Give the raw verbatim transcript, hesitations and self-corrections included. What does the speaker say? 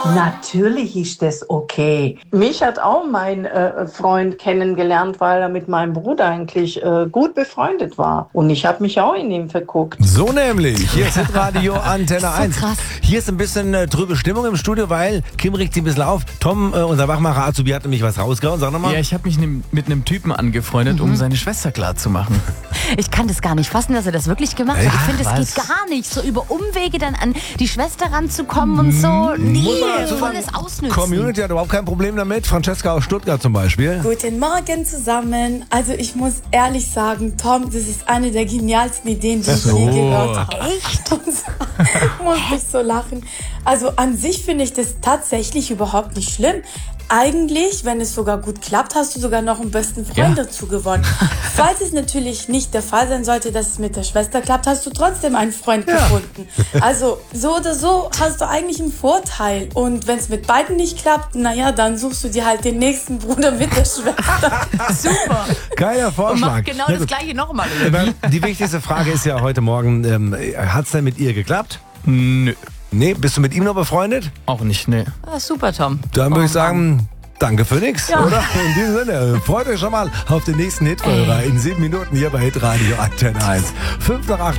Natürlich ist das okay. Mich hat auch mein äh, Freund kennengelernt, weil er mit meinem Bruder eigentlich äh, gut befreundet war. Und ich habe mich auch in ihn verguckt. So nämlich. Hier ist Hitradio Antenne So eins. krass. Hier ist ein bisschen äh, trübe Stimmung im Studio, weil Kim regt sich ein bisschen auf. Tom, äh, unser Wachmacher Azubi, hat nämlich was rausgehauen. Sag nochmal. Ja, ich habe mich ne, mit einem Typen angefreundet, um seine Schwester klar zu machen. Ich kann das gar nicht fassen, dass er das wirklich gemacht hat. Ja, Ich finde, das was? geht gar nicht. So über Umwege dann an die Schwester ranzukommen und so. Nee, Muss man dazu sagen, volles Ausnützen. Community hat überhaupt kein Problem damit. Francesca aus Stuttgart zum Beispiel. Guten Morgen zusammen. Also ich muss ehrlich sagen, Tom, das ist eine der genialsten Ideen, die ich so. je gehört habe. Echt? Muss ich so lachen. Also an sich finde ich das tatsächlich überhaupt nicht schlimm. Eigentlich, wenn es sogar gut klappt, hast du sogar noch einen besten Freund Ja. dazu gewonnen. Falls es natürlich nicht der Fall sein sollte, dass es mit der Schwester klappt, hast du trotzdem einen Freund gefunden. Also so oder so hast du eigentlich einen Vorteil. Und wenn es mit beiden nicht klappt, naja, dann suchst du dir halt den nächsten Bruder mit der Schwester. Super. Geiler Und Vorschlag. macht genau Na das gut. Gleiche nochmal. Die wichtigste Frage ist ja heute Morgen, ähm, hat es denn mit ihr geklappt? Nö, Nee, bist du mit ihm noch befreundet? auch nicht, ne. Ah, super, Tom. Dann würde Oh, ich sagen, danke für nix, oder? In diesem Sinne, freut euch schon mal auf den nächsten Hit in sieben Minuten hier bei Hitradio Antenne eins. fünf nach acht.